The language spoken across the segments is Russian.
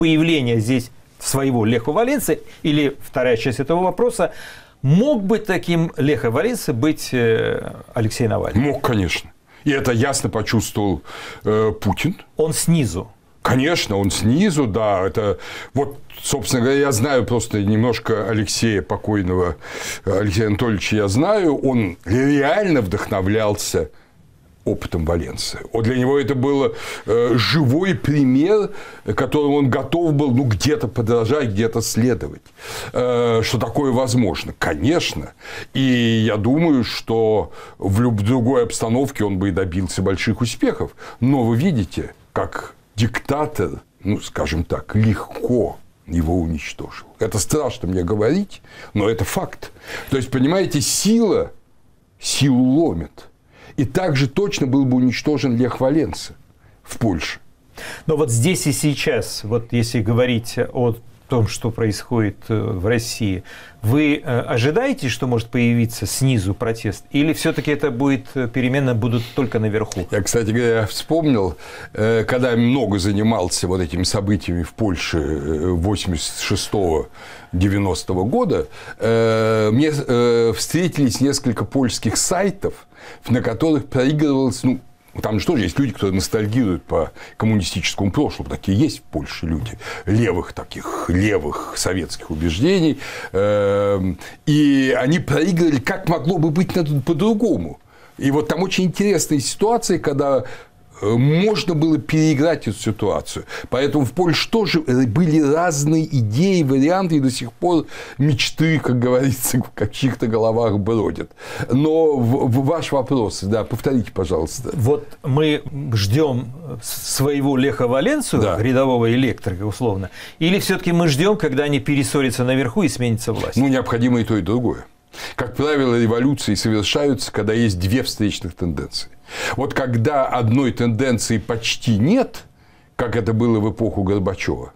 Появление здесь своего Леха Валенсы, или вторая часть этого вопроса, мог бы таким Леха Валенсы быть Алексей Навальный? Мог, конечно. И это ясно почувствовал Путин. Он снизу. Конечно, он снизу, да. Это вот, собственно говоря, я знаю просто немножко Алексея, покойного Алексея Анатольевича, я знаю, он реально вдохновлялся опытом Валенсы. Для него это был живой пример, которому он готов был где-то подражать, где-то следовать. Что такое возможно? Конечно. И я думаю, что в другой обстановке он бы и добился больших успехов. Но вы видите, как диктатор, скажем так, легко его уничтожил. Это страшно мне говорить, но это факт. То есть, понимаете, силу ломит. И также точно был бы уничтожен Лех Валенса в Польше. Но вот здесь и сейчас, вот если говорить о том, что происходит в России, вы ожидаете, что может появиться снизу протест? Или все-таки это будет, перемены будут только наверху? Я, кстати говоря, вспомнил, когда я много занимался вот этими событиями в Польше 86-90 года, мне встретились несколько польских сайтов, на которых проигрывалось, там же тоже есть люди, которые ностальгируют по коммунистическому прошлому. Такие есть в Польше люди левых советских убеждений. И они проигрывали, как могло бы быть по-другому. И вот там очень интересная ситуация, когда можно было переиграть эту ситуацию. Поэтому в Польше тоже были разные идеи, варианты, и до сих пор мечты, как говорится, в каких-то головах бродят. Но ваш вопрос, да, повторите, пожалуйста. Вот мы ждем своего Леха Валенсу, да, рядового электрика, условно, или все-таки мы ждем, когда они перессорятся наверху и сменится власть? Необходимо и то, и другое. Как правило, революции совершаются, когда есть две встречных тенденции. Вот когда одной тенденции почти нет, как это было в эпоху Горбачева,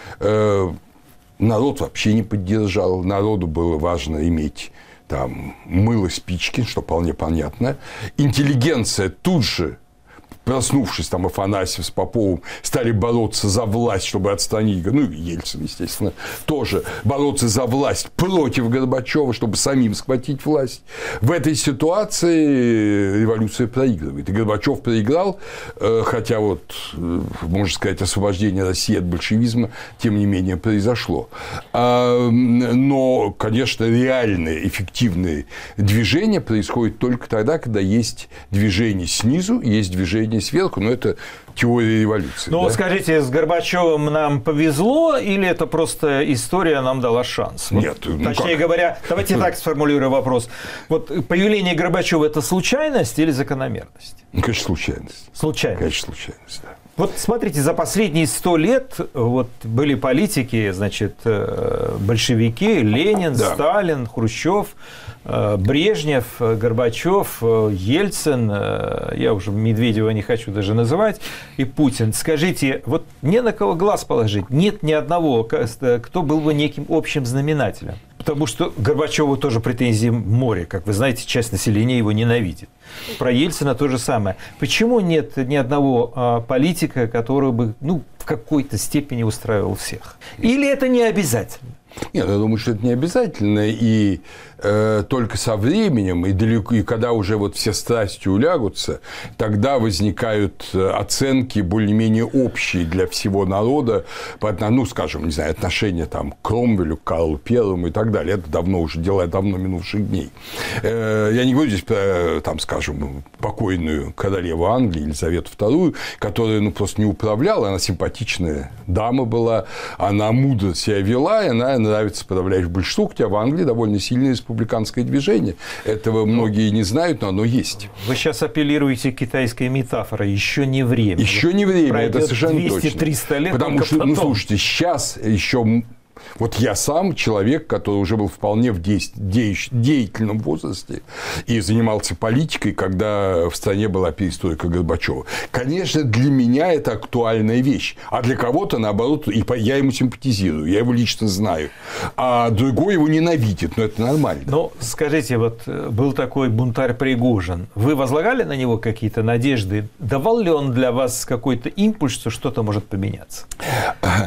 народ вообще не поддержал, народу было важно иметь там мыло, спички, что вполне понятно. Интеллигенция тут же, проснувшись, там Афанасьев с Поповым стали бороться за власть, чтобы отстранить, и Ельцин, естественно, тоже бороться за власть против Горбачева, чтобы самим схватить власть. В этой ситуации революция проигрывает. И Горбачев проиграл, хотя можно сказать, освобождение России от большевизма, тем не менее, произошло. Но, конечно, реальные, эффективные движения происходят только тогда, когда есть движение снизу, есть движение сверху, но это теория революции. Ну, да? Скажите, с Горбачевым нам повезло, или это просто история нам дала шанс? Нет. Точнее говоря, давайте так сформулирую вопрос. Вот появление Горбачева – это случайность или закономерность? Конечно, случайность. Случайность. Конечно, случайность, да. Вот смотрите, за последние 100 лет были политики, значит, большевики, Ленин, да, Сталин, Хрущев, Брежнев, Горбачев, Ельцин, я уже Медведева не хочу даже называть, и Путин. Скажите, вот не на кого глаз положить, нет ни одного, кто был бы неким общим знаменателем. Потому что Горбачеву тоже претензий море. Как вы знаете, часть населения его ненавидит. Про Ельцина то же самое. Почему нет ни одного политика, который бы в какой-то степени устраивал всех? Или это не обязательно? Нет, я думаю, что это не обязательно. И только со временем, и когда уже все страсти улягутся, тогда возникают оценки более-менее общие для всего народа, скажем, не знаю, отношения к Кромвелю, к Карлу Первому и так далее. Это давно уже дела давно минувших дней. Я не говорю здесь про, скажем, покойную королеву Англии Елизавету II, которая просто не управляла, она симпатичная дама была, она мудро себя вела, и она нравится подавляющему большинству, хотя в Англии довольно сильное республиканское движение. Этого многие не знают, но оно есть. Вы сейчас апеллируете к китайской метафоре. Еще не время. Еще не время, это совершенно 200-300 лет. Потому что, слушайте, сейчас еще... Вот я сам человек, который уже был вполне в деятельном возрасте и занимался политикой, когда в стране была перестройка Горбачева. Конечно, для меня это актуальная вещь. А для кого-то, наоборот, я ему симпатизирую, я его лично знаю. А другой его ненавидит, но это нормально. Ну, скажите, был такой бунтарь Пригожин. Вы возлагали на него какие-то надежды? Давал ли он для вас какой-то импульс, что что-то может поменяться?